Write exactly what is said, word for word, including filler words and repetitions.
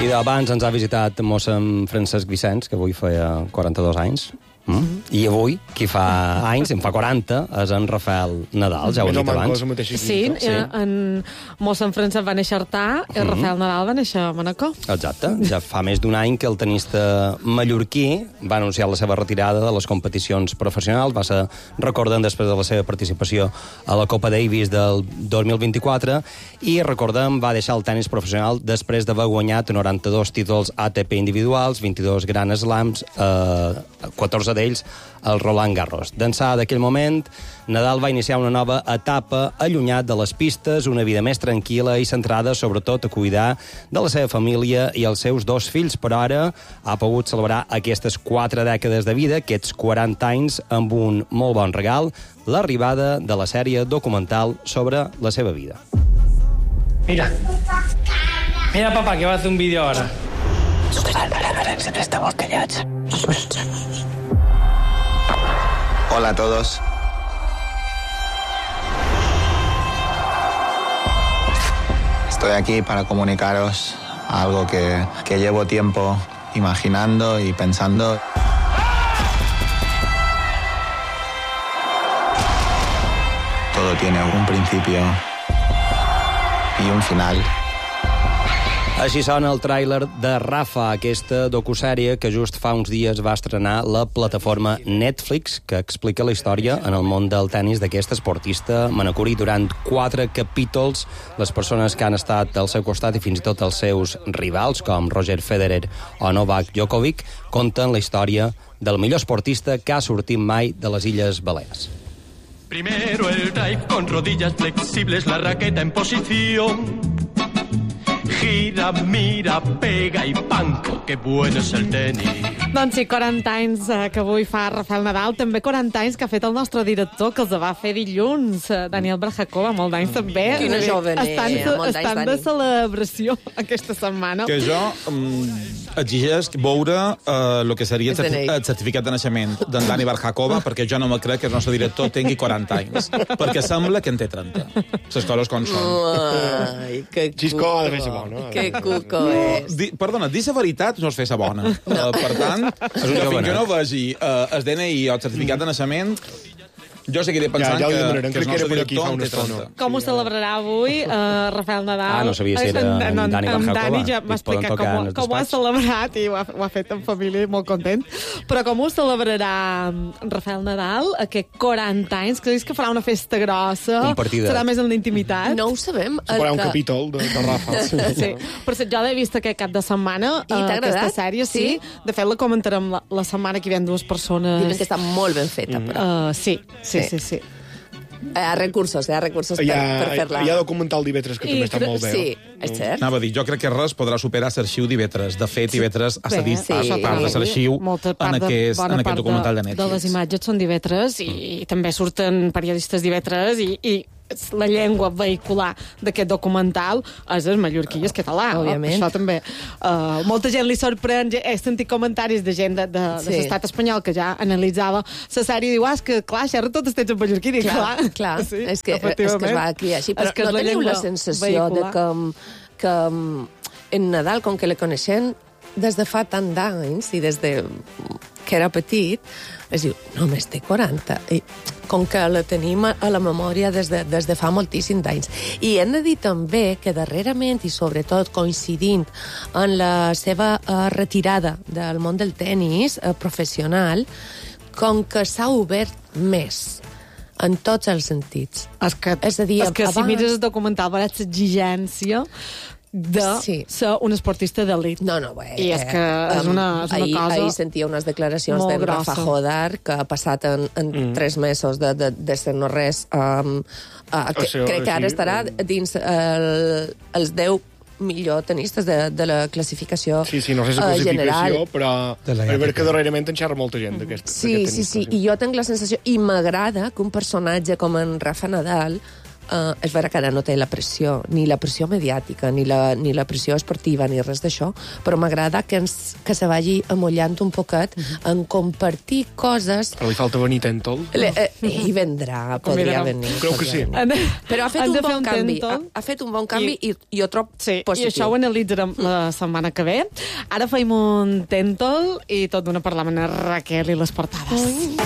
I d'abans ens ha visitat mossèn Francesc Vicenç, que avui feia quaranta-dos anys. Mm? Mm-hmm. I avui, qui fa anys, en fa quaranta, és en Rafael Nadal, ja ho he dit abans. Sí, sí. En mossèn Francesc va néixer a Artà i mm-hmm. Rafael Nadal va néixer a Manacor. Exacte. Ja fa més d'un any que el tenista mallorquí va anunciar la seva retirada de les competicions professionals. Va ser, recordem, després de la seva participació a la Copa Davis del dos mil vint-i-quatre i, recordem, va deixar el tenis professional després d'haver guanyat noranta-dos títols A T P individuals, vint-i-dos Grand Slams, eh, catorze d'ells el Roland Garros. D'ençà d'aquell moment, Nadal va iniciar una nova etapa allunyat de les pistes, una vida més tranquil·la i centrada sobretot a cuidar de la seva família i els seus dos fills, però ara ha pogut celebrar aquestes quatre dècades de vida, aquests quaranta anys, amb un molt bon regal, l'arribada de la sèrie documental sobre la seva vida. Mira. Mira, papá, que va a hacer un vídeo ahora. Estamos callados. Hola a todos. Estoy aquí para comunicaros algo que, que llevo tiempo imaginando y pensando. Todo tiene un principio y un final. Així sona el tràiler de Rafa, aquesta docusèrie que just fa uns dies va estrenar la plataforma Netflix, que explica la història en el món del tennis d'aquest esportista manacorí. Durant quatre capítols, les persones que han estat al seu costat i fins i tot els seus rivals, com Roger Federer o Novak Djokovic, conten la història del millor esportista que ha sortit mai de les Illes Balears. Primero el drive con rodillas flexibles, la raqueta en posición. Gira, mira, pega i panco, que bueno és el tenis. Doncs sí, quaranta anys eh, que avui fa Rafael Nadal, també quaranta anys que ha fet el nostre director, que els va fer dilluns, eh, Daniel Barjacova, molt d'anys també. Quina jove, estan, eh? estan de celebració aquesta setmana. Que jo um, exigeix veure el uh, que seria el, certi el certificat de naixement d'en Dani Barjacova, perquè jo no me crec que el nostre director tingui quaranta anys, perquè sembla que en té trenta. Les coses com són. Ai, que Xisco ha de fer-se bona. Que cuco és. Di, perdona, dir la veritat no és fer-se bona. No. Uh, per tant, és un fins que no vegi uh, el D N I o el certificat de naixement, jo seguiré pensant ja, ja que, que el nostre director en té trenta. Com ho celebrarà avui uh, Rafael Nadal? Ah, no sabia si era en, en, en Dani Barjacova. En Dani ja m'ha explicat com, com ho ha celebrat i ho ha, ho ha fet en família molt content. Però com ho celebrarà Rafael Nadal, aquest quaranta anys, que dius que farà una festa grossa? Compartida. Serà més en l'intimitat? No ho sabem. Se farà un que... capítol de, de Rafa. Sí. Sí. Per cert, jo l'he vist aquest cap de setmana, uh, aquesta sèrie, sí. sí. De fet, la comentarem la, la setmana que hi ha dues persones. Diuen que està molt ben feta, però. Uh, sí, sí, sí, sí. Hi ha recursos, hi ha recursos per, per fer-la. Hi ha documental d'Ivetres que I també està molt bé. Sí, és cert. Anava a dir, jo crec que res podrà superar l'arxiu d'Ivetres. De fet, Ivetres ha cedit sí, a part de l'arxiu en aquest, en aquest documental de Netflix. De les imatges són d'Ivetres i, i també surten periodistes d'Ivetres i, i la llengua vehicular d'aquest documental és el mallorquí i el català. Òbviament. Això també. Uh, molta gent li sorprèn. He sentit comentaris de gent de, de, sí. de l'estat espanyol que ja analitzava la sèrie i diu, ah, és que clar, xerra tot estets en mallorquí. Dic, clar, clar, clar. Sí, és, que, és que es va criar així. Però no teniu la sensació de que, que en Nadal, com que le coneixem des de fa tant d'anys i des de que era petit, es diu, només té quaranta. I com que la tenim a la memòria des de, des de fa moltíssim d'anys. I hem de dir també que darrerament, i sobretot coincidint en la seva uh, retirada del món del tenis uh, professional, com que s'ha obert més en tots els sentits. És que, és a dir, és que abans... si mires el documental veuràs l'exigència de sí. ser un esportista d'elit. No, no, bé. I és que és una, és una ahir, cosa ahir sentia unes declaracions de Rafa Jodar que ha passat en, en mm. tres mesos de, de, de ser no res. Um, uh, que, o sigui, crec que ara sí, estarà dins el, els deu millor tenistes de, de la classificació general. Sí, sí, no sé la classificació, uh, però a veure que darrerament en xerra molta gent d'aquest sí, sí, sí, i jo tinc la sensació, i m'agrada que un personatge com en Rafa Nadal Uh, és vera que ara no té la pressió, ni la pressió mediàtica, ni la, ni la pressió esportiva, ni res d'això, però m'agrada que, ens, que se vagi amollant un poquet uh-huh. en compartir coses... Però li falta venir Tentol? Le, eh, I vendrà, podria venir. Creu que sí. Però ha fet un bon un canvi. Ha, ha fet un bon canvi i, i jo trobo sí, positiu. I això ho analitzarem la setmana que ve. Ara feim un Tentol i tot d'una parlar amb la Raquel i les portades. Mm.